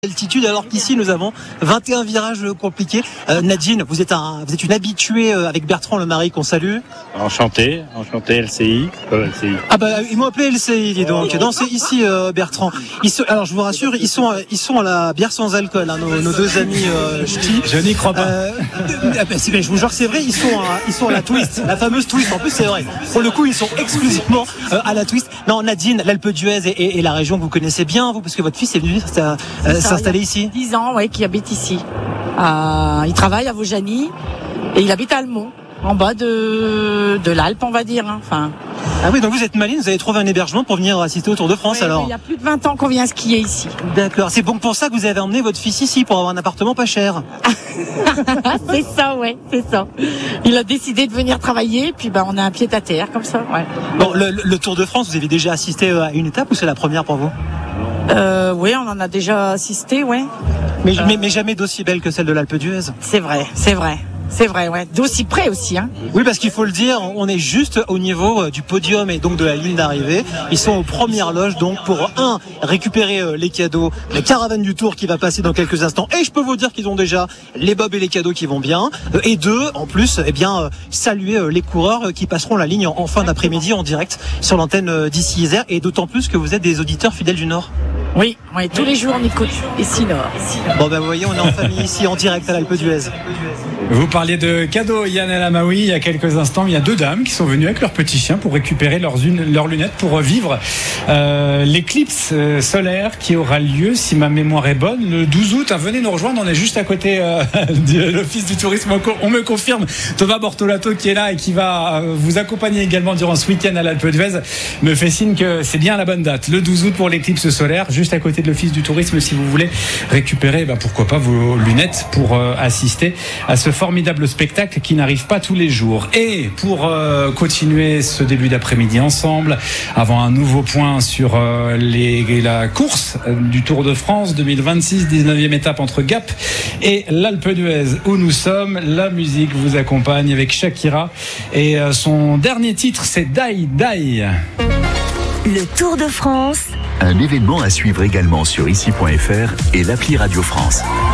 Altitude, alors qu'ici nous avons 21 virages compliqués. Nadine, vous êtes une habituée avec Bertrand le mari qu'on salue. Enchanté LCI. Ah bah ils m'ont appelé LCI, dis donc. Non, c'est ici Bertrand. Alors je vous rassure, ils sont à la bière sans alcool, hein, nos deux amis ch'tis. Je n'y crois pas. Je vous jure que c'est vrai, ils sont à la Twist, la fameuse Twist. En plus c'est vrai. Pour le coup ils sont exclusivement à la Twist. Non, Nadine, l'Alpe d'Huez et la région que vous connaissez bien, vous, parce que votre fils est venu s'installer ici. 10 ans, ouais, qui habite ici. Il travaille à Vaujany et il habite à Almont, en bas de l'Alpe, on va dire. Hein. Enfin. Ah oui, donc vous êtes maline, vous avez trouvé un hébergement pour venir assister au Tour de France, ouais, alors. Il y a plus de 20 ans qu'on vient skier ici. D'accord, c'est donc pour ça que vous avez emmené votre fils ici, pour avoir un appartement pas cher. C'est ça, ouais, c'est ça. Il a décidé de venir travailler, puis on a un pied à terre, comme ça, ouais. Bon, le Tour de France, vous avez déjà assisté à une étape ou c'est la première pour vous? Oui, on en a déjà assisté, ouais. Mais jamais d'aussi belle que celle de l'Alpe d'Huez. C'est vrai, ouais. D'aussi près aussi, hein. Oui, parce qu'il faut le dire, on est juste au niveau du podium et donc de la ligne d'arrivée. Ils sont aux premières loges, donc pour récupérer les cadeaux, la caravane du Tour qui va passer dans quelques instants. Et je peux vous dire qu'ils ont déjà les bobs et les cadeaux qui vont bien. Et deux, en plus, saluer les coureurs qui passeront la ligne en fin d'après-midi en direct sur l'antenne d'ici Isère. Et d'autant plus que vous êtes des auditeurs fidèles du Nord. Oui, tous les jours on écoute ici Nord. Bon vous voyez, on est en famille ici en direct à l'Alpe d'Huez. Vous parliez de cadeaux, Yann El Amaoui, il y a quelques instants, il y a deux dames qui sont venues avec leurs petits chiens pour récupérer leurs lunettes pour vivre l'éclipse solaire qui aura lieu, si ma mémoire est bonne, le 12 août. Venez nous rejoindre, on est juste à côté de l'Office du tourisme. On me confirme, Thomas Bortolato qui est là et qui va vous accompagner également durant ce week-end à l'Alpe d'Huez me fait signe que c'est bien la bonne date, le 12 août pour l'éclipse solaire, juste à côté de l'Office du tourisme si vous voulez récupérer pourquoi pas vos lunettes pour assister à ce formidable spectacle qui n'arrive pas tous les jours. Et pour continuer ce début d'après-midi ensemble, avant un nouveau point sur la course du Tour de France 2026, 19e étape entre Gap et l'Alpe d'Huez où nous sommes, la musique vous accompagne avec Shakira et son dernier titre c'est Die Die. Le Tour de France. Un événement à suivre également sur ici.fr et l'appli Radio France.